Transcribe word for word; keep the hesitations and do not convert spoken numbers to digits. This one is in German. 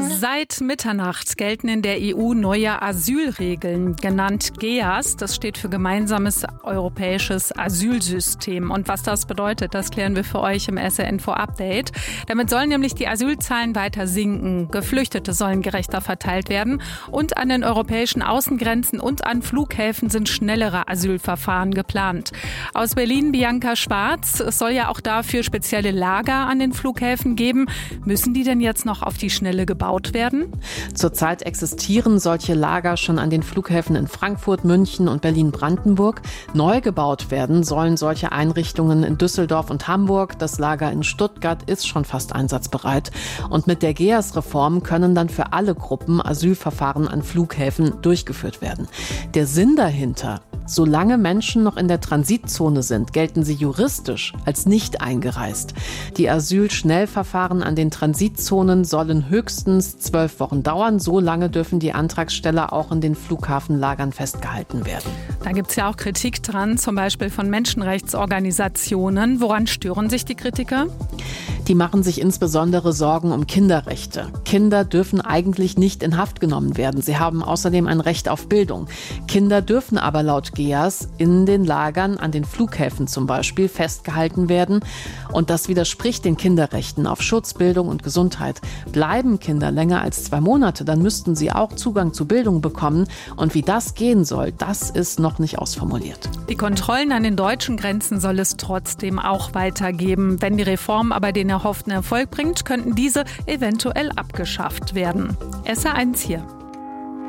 Seit Mitternacht gelten in der E U neue Asylregeln, genannt G E A S. Das steht für Gemeinsames Europäisches Asylsystem. Und was das bedeutet, das klären wir für euch im S R Info Update. Damit sollen nämlich die Asylzahlen weiter sinken. Geflüchtete sollen gerechter verteilt werden. Und an den europäischen Außengrenzen und an Flughäfen sind schnellere Asylverfahren geplant. Aus Berlin Bianca Schwarz. Es soll ja auch dafür spezielle Lager an den Flughäfen geben. Müssen die denn jetzt noch auf die Schnelle gebaut werden? Zurzeit existieren solche Lager schon an den Flughäfen in Frankfurt, München und Berlin-Brandenburg. Neu gebaut werden sollen solche Einrichtungen in Düsseldorf und Hamburg. Das Lager in Stuttgart ist schon fast einsatzbereit. Und mit der G E A S-Reform können dann für alle Gruppen Asylverfahren an Flughäfen durchgeführt werden. Der Sinn dahinter: Solange Menschen noch in der Transitzone sind, gelten sie juristisch als nicht eingereist. Die Asylschnellverfahren an den Transitzonen sollen höchstens zwölf Wochen dauern. So lange dürfen die Antragsteller auch in den Flughafenlagern festgehalten werden. Da gibt es ja auch Kritik dran, zum Beispiel von Menschenrechtsorganisationen. Woran stören sich die Kritiker? Die machen sich insbesondere Sorgen um Kinderrechte. Kinder dürfen eigentlich nicht in Haft genommen werden. Sie haben außerdem ein Recht auf Bildung. Kinder dürfen aber laut G E A S in den Lagern, an den Flughäfen zum Beispiel, festgehalten werden. Und das widerspricht den Kinderrechten auf Schutz, Bildung und Gesundheit. Bleiben Kinder länger als zwei Monate, dann müssten sie auch Zugang zu Bildung bekommen. Und wie das gehen soll, das ist noch nicht ausformuliert. Die Kontrollen an den deutschen Grenzen soll es trotzdem auch weitergeben. Wenn die Reform aber den erhofften Erfolg bringt, könnten diese eventuell abgeschafft werden. S R eins hier.